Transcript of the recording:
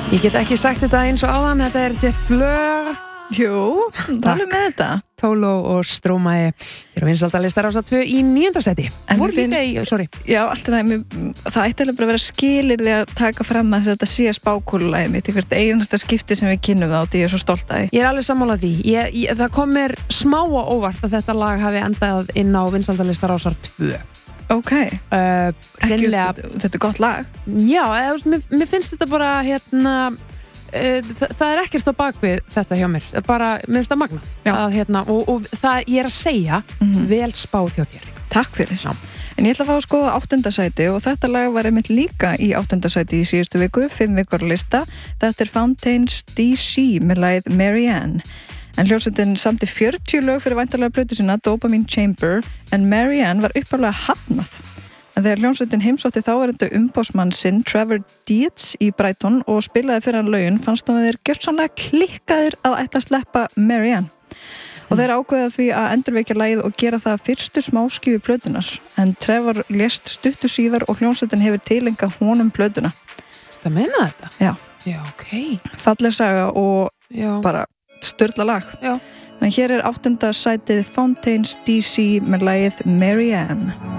Ég get ekki sagt þetta eins og áðan, þetta Jeff Fleur. Jú, talum með þetta. Tolo og Stromae. Ég vinsaldalistar Rásar 2 í 9. sæti. Voru líka Já, alltaf það ætti alveg bara að vera skilyrði að taka fram að þetta sé spákúlulagið mitt í hvert einasta skipti sem við kynnum það og ég svo stolt að því. Ég alveg sammála því. Það kom mér smá á óvart að þetta lag hafi endað inn á vinsaldalistar Rásar 2. Ok. Þetta gott lag. Já, mér finnst þetta bara það ekkert á bakvið þetta hjá mér, bara minnst að magnað að, og það ég að segja vel spáð hjá þér. Takk fyrir. En ég ætla að fá að skoða 8. sæti og þetta lag var einmitt líka í 8. sæti í síðustu viku, 5 vikur lista. Þetta Fountains DC með lagið Marianne. En hljómsveitin samti 40 lög fyrir væntanlega plötu sína Dopamine Chamber en Marianne var upphaflega hafnað. En þegar hljómsveitin heimsótti þáverandi umboðsmann sinn Trevor Dietz í Brighton og spilaði fyrir hann lögin fannst það þeir gjörsamlega klikkaðir að ætla að sleppa Marianne. Og þeir ákveða því að endurvekja lagið og gera það fyrstu smáskífu plötunar. En Trevor lést stuttu síðar og hljómsveitin hefur tilengað honum plötuna. Þetta meina þetta? Já. Já, ok. Falleg saga og bara sturla lag. Já. En hér 8. sætið Fountains DC með lagið Marianne.